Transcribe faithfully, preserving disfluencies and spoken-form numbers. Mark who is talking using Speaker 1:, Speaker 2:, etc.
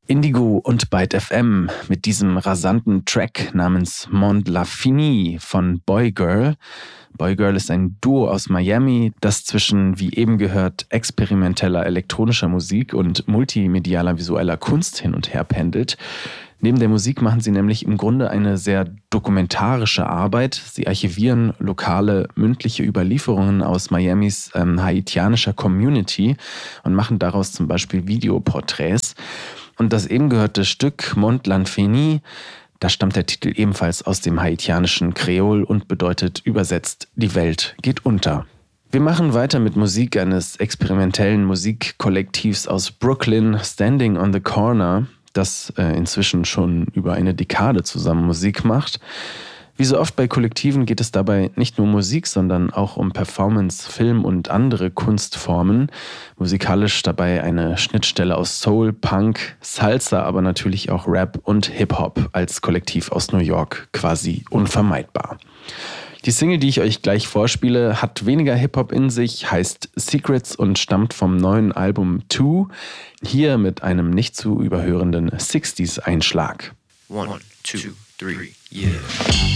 Speaker 1: Indigo und Byte F M mit diesem rasanten Track namens Monde l'Infini von Boy Girl. Boy Girl ist ein Duo aus Miami, das zwischen, wie eben gehört, experimenteller elektronischer Musik und multimedialer visueller Kunst hin und her pendelt. Neben der Musik machen sie nämlich im Grunde eine sehr dokumentarische Arbeit. Sie archivieren lokale mündliche Überlieferungen aus Miamis ähm, haitianischer Community und machen daraus zum Beispiel Videoporträts. Und das eben gehörte Stück Monde l'Infini, da stammt der Titel ebenfalls aus dem haitianischen Kreol und bedeutet übersetzt, die Welt geht unter. Wir machen weiter mit Musik eines experimentellen Musikkollektivs aus Brooklyn, Standing on the Corner, das äh, inzwischen schon über eine Dekade zusammen Musik macht. Wie so oft bei Kollektiven geht es dabei nicht nur um Musik, sondern auch um Performance, Film und andere Kunstformen. Musikalisch dabei eine Schnittstelle aus Soul, Punk, Salsa, aber natürlich auch Rap und Hip-Hop als Kollektiv aus New York quasi unvermeidbar. Die Single, die ich euch gleich vorspiele, hat weniger Hip-Hop in sich, heißt Secrets und stammt vom neuen Album Two. Hier mit einem nicht zu überhörenden sechziger-Einschlag.
Speaker 2: One, two, three, yeah.